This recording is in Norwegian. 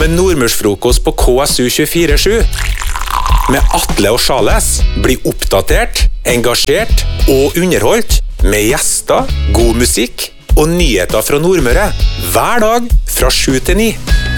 med Nordmørsfrokost på KSU247. Med Atle og Charles bli oppdatert, engasjert og underholdt med gjester, god musikk og nyheter fra Nordmøre hver dag fra 7 til 9.